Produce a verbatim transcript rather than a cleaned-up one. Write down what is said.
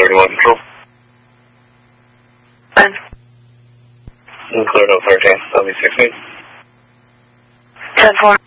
thirty-one control. ten. Cleared up thirteen, W sixteen. ten four.